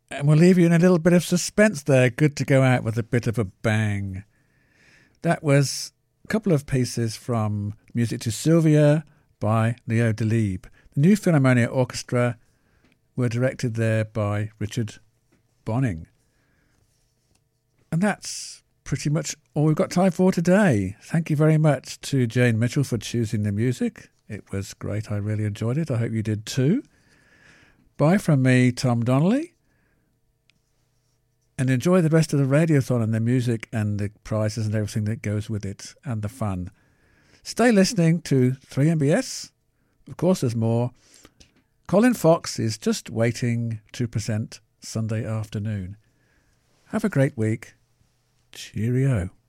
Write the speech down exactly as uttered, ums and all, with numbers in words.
And we'll leave you in a little bit of suspense there. Good to go out with a bit of a bang. That was a couple of pieces from Music to Sylvia by Leo Delibes. The New Philharmonia Orchestra were directed there by Richard Bonning. And that's pretty much all we've got time for today. Thank you very much to Jane Mitchell for choosing the music. It was great. I really enjoyed it. I hope you did too. Bye from me, Tom Donnelly. And enjoy the rest of the Radiothon and the music and the prizes and everything that goes with it and the fun. Stay listening to three M B S. Of course, there's more. Colin Fox is just waiting to present Sunday afternoon. Have a great week. Cheerio.